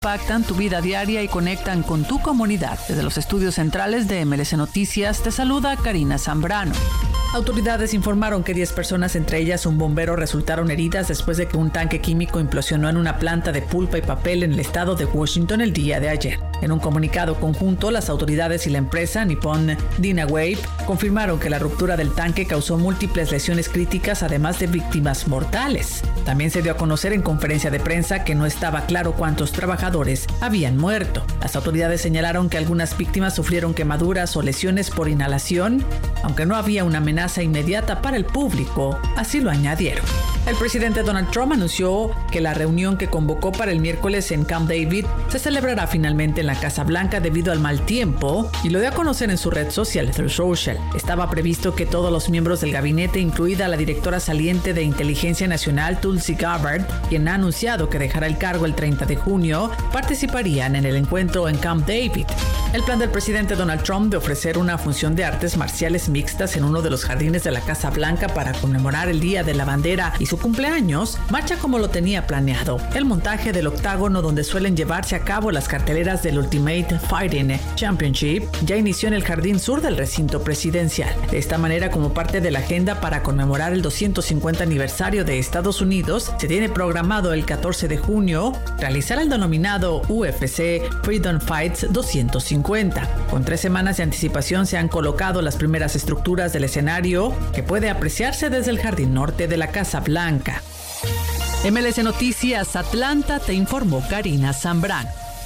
impactan tu vida diaria y conectan con tu comunidad. Desde los estudios centrales de MLS Noticias te saluda Karina Zambrano. Autoridades informaron que 10 personas, entre ellas un bombero, resultaron heridas después de que un tanque químico implosionó en una planta de pulpa y papel en el estado de Washington el día de ayer. En un comunicado conjunto, las autoridades y la empresa Nippon Dynawave confirmaron que la ruptura del tanque causó múltiples lesiones críticas, además de víctimas mortales. También se dio a conocer en conferencia de prensa que no estaba claro cuántos trabajadores habían muerto. Las autoridades señalaron que algunas víctimas sufrieron quemaduras o lesiones por inhalación, aunque no había una amenaza inmediata para el público, así lo añadieron. El presidente Donald Trump anunció que la reunión que convocó para el miércoles en Camp David se celebrará finalmente en la Casa Blanca debido al mal tiempo, y lo dio a conocer en su red social Truth Social. Estaba previsto que todos los miembros del gabinete, incluida la directora saliente de Inteligencia Nacional Tulsi Gabbard, quien ha anunciado que dejará el cargo el 30 de junio, participarían en el encuentro en Camp David. El plan del presidente Donald Trump de ofrecer una función de artes marciales mixtas en uno de los jardines de la Casa Blanca para conmemorar el Día de la Bandera y su cumpleaños marcha como lo tenía planeado. El montaje del octágono donde suelen llevarse a cabo las carteleras del Ultimate Fighting Championship ya inició en el jardín sur del recinto presidencial. De esta manera, como parte de la agenda para conmemorar el 250 aniversario de Estados Unidos, se tiene programado el 14 de junio realizar el denominado UFC Freedom Fights 250. Con 3 semanas de anticipación se han colocado las primeras estructuras del escenario, que puede apreciarse desde el jardín norte de la Casa Blanca. MLS Noticias Atlanta, te informó Karina Zambrano.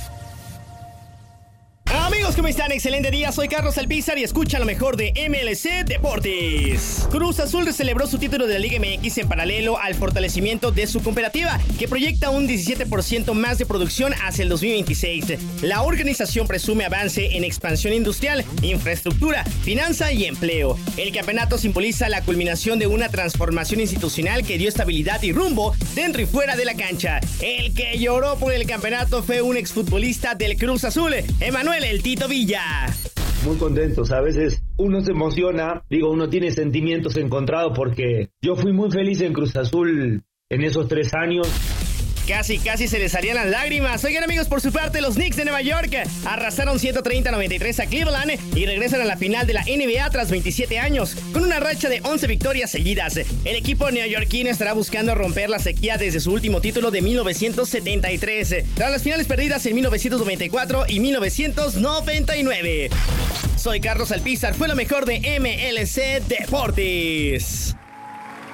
Amigos, ¿cómo están? Excelente día, soy Carlos Alpizar y escucha lo mejor de MLC Deportes. Cruz Azul celebró su título de la Liga MX en paralelo al fortalecimiento de su cooperativa, que proyecta un 17% más de producción hacia el 2026. La organización presume avance en expansión industrial, infraestructura, finanza y empleo. El campeonato simboliza la culminación de una transformación institucional que dio estabilidad y rumbo dentro y fuera de la cancha. El que lloró por el campeonato fue un exfutbolista del Cruz Azul, Emanuel "El Tito" Villa. Muy contentos, a veces uno se emociona, uno tiene sentimientos encontrados porque yo fui muy feliz en Cruz Azul en esos 3 años. Casi se les salían las lágrimas. Oigan, amigos, por su parte, los Knicks de Nueva York arrasaron 130-93 a Cleveland y regresan a la final de la NBA tras 27 años, con una racha de 11 victorias seguidas. El equipo neoyorquino estará buscando romper la sequía desde su último título de 1973, tras las finales perdidas en 1994 y 1999. Soy Carlos Alpizar, fue lo mejor de MLC Deportes.